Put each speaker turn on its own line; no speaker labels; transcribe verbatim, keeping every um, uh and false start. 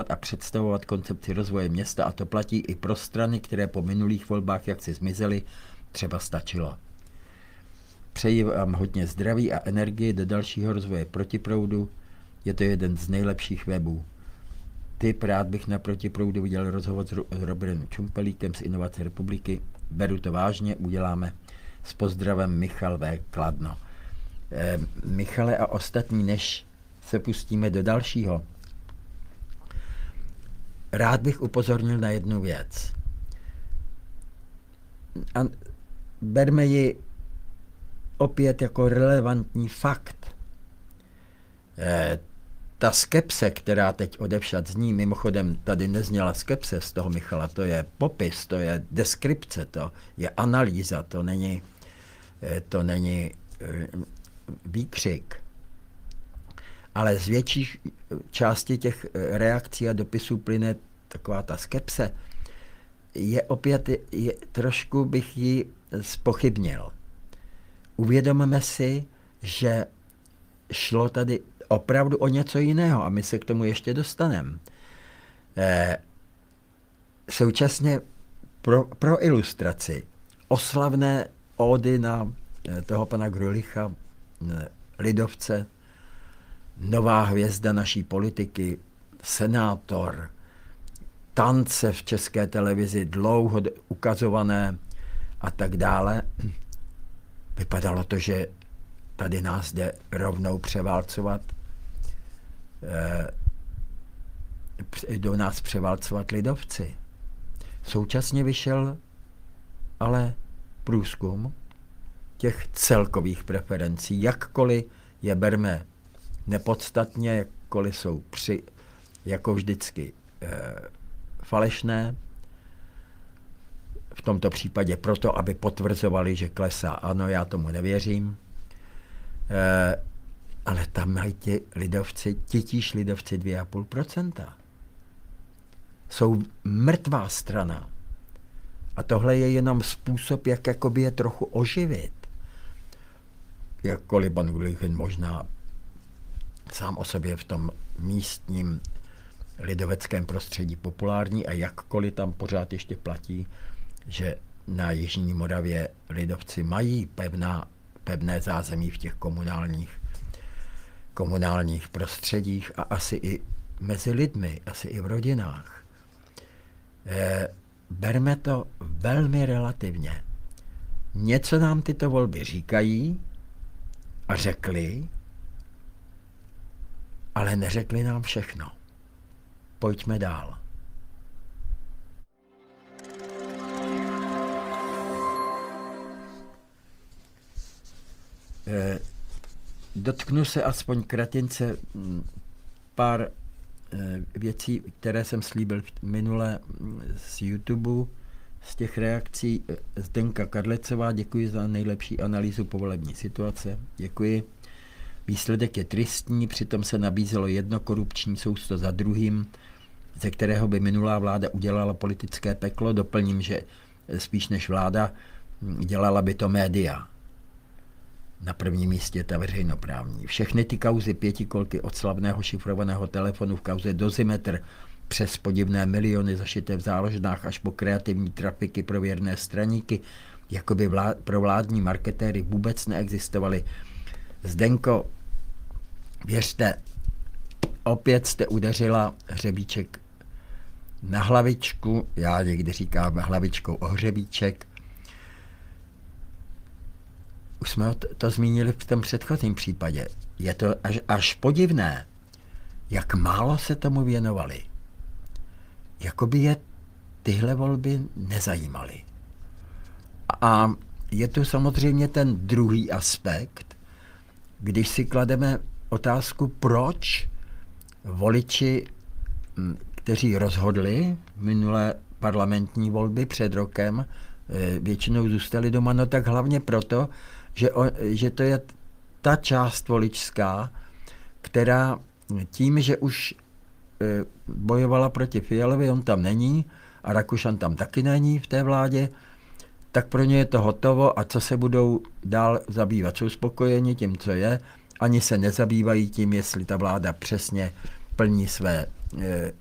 a představovat koncepci rozvoje města, a to platí i pro strany, které po minulých volbách jaksi zmizely, třeba stačilo. Přeji vám hodně zdraví a energie do dalšího rozvoje Protiproudu. Je to jeden z nejlepších webů. Typ rád bych na Protiproudu viděl rozhovor s Robertem Čumpelíkem z Inovace republiky. Beru to vážně, uděláme. S pozdravem Michal V. Kladno. E, Michale a ostatní, než se pustíme do dalšího, rád bych upozornil na jednu věc. A berme ji opět jako relevantní fakt. E, ta skepse, která teď odevšad zní, mimochodem tady nezněla skepse z toho Michala, to je popis, to je deskripce, to je analýza, to není, to není výkřik. Ale z větší části těch reakcí a dopisů plyne taková ta skepse. Je opět, je, trošku bych ji zpochybnil. Uvědomme si, že šlo tady opravdu o něco jiného a my se k tomu ještě dostaneme. E, současně pro, pro ilustraci oslavné ódy na toho pana Grulicha, lidovce, nová hvězda naší politiky, senátor, tance v České televizi, dlouho ukazované a tak dále. Vypadalo to, že tady nás jde rovnou převálcovat, jdou nás převálcovat lidovci. Současně vyšel ale průzkum těch celkových preferencí, jakkoliv je berme nepodstatně, jakkoliv jsou při, jako vždycky e, falešné, v tomto případě proto, aby potvrzovali, že klesá. Ano, já tomu nevěřím. E, ale tam mají ti lidovci, titíž lidovci dvě a půl procenta. Jsou mrtvá strana. A tohle je jenom způsob, jak jakoby je trochu oživit. Jakkoliv pan Gulichin možná sám o sobě v tom místním lidoveckém prostředí populární a jakkoliv tam pořád ještě platí, že na Jižní Moravě lidovci mají pevná, pevné zázemí v těch komunálních, komunálních prostředích a asi i mezi lidmi, asi i v rodinách. E, berme to velmi relativně. Něco nám tyto volby říkají a řekli, ale neřekli nám všechno. Pojďme dál. E, dotknu se aspoň kratince pár e, věcí, které jsem slíbil minule z YouTube, z těch reakcí. Zdenka Karlecová, děkuji za nejlepší analýzu povolební situace. Děkuji. Výsledek je tristní, přitom se nabízelo jedno korupční sousto za druhým, ze kterého by minulá vláda udělala politické peklo. Doplním, že spíš než vláda dělala by to média. Na prvním místě ta veřejnoprávní. Všechny ty kauzy pětikolky od slavného šifrovaného telefonu v kauze Dozimetr přes podivné miliony zašité v záložnách až po kreativní trafiky pro věrné straníky, jako by vlád, pro vládní marketéry vůbec neexistovaly. Zdenko, věřte, opět jste udeřila hřebíček na hlavičku, já někdy říkám hlavičkou o hřebíček. Už jsme to, to zmínili v tom předchozím případě. Je to až, až podivné, jak málo se tomu věnovali. Jakoby je tyhle volby nezajímaly. A je tu samozřejmě ten druhý aspekt, když si klademe otázku, proč voliči, kteří rozhodli minulé parlamentní volby před rokem, většinou zůstali doma, no tak hlavně proto, že, o, že to je ta část voličská, která tím, že už bojovala proti Fialovi, on tam není a Rakušan tam taky není v té vládě, tak pro ně je to hotovo a co se budou dál zabývat? Jsou spokojeni tím, co je, ani se nezabývají tím, jestli ta vláda přesně plní své e,